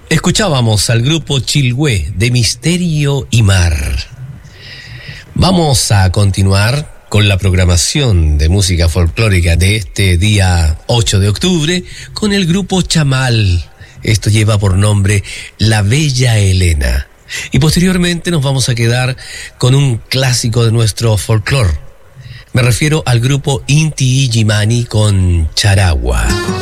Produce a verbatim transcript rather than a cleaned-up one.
Escuchábamos al grupo Chilhue de Misterio y Mar. Vamos a continuar con la programación de música folclórica de este día ocho de octubre con el grupo Chamal. Esto lleva por nombre La Bella Elena. Y posteriormente nos vamos a quedar con un clásico de nuestro folclore. Me refiero al grupo Inti Illimani con Charagua.